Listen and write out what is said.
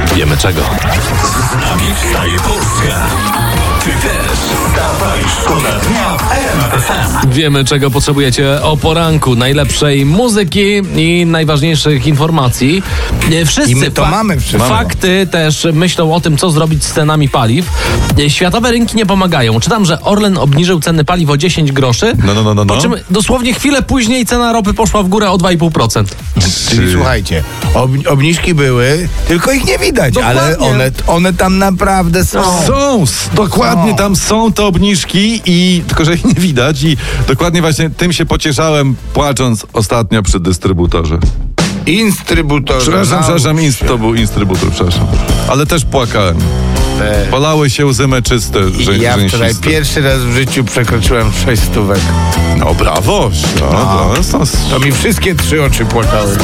Wiemy czego. Z nami wstaje Polska. Ty też wstawaj, szkoda dnia w RMF FM. Wiemy czego potrzebujecie o poranku. Najlepszej muzyki i najważniejszych informacji. Wszyscy I my to mamy wszystko. Fakty też myślą o tym, co zrobić z cenami paliw. Światowe rynki nie pomagają. Czytam, że Orlen obniżył ceny paliw o 10 groszy. No. Po czym dosłownie chwilę później cena ropy poszła w górę o 2,5%. Czyli słuchajcie, obniżki były, tylko ich nie widać, Dokładnie. ale one tam naprawdę są. Dokładnie tam są te obniżki i tylko, że ich nie widać i dokładnie właśnie tym się pocieszałem, płacząc ostatnio przy dystrybutorze. Instrybutorze. Przepraszam, to był instrybutor, przepraszam. Ale też płakałem. Polały się łzy meczyste, że Ja wczoraj rzęsiste. pierwszy raz w życiu przekroczyłem 6 stówek. No brawo. To mi wszystkie 3 oczy płakały.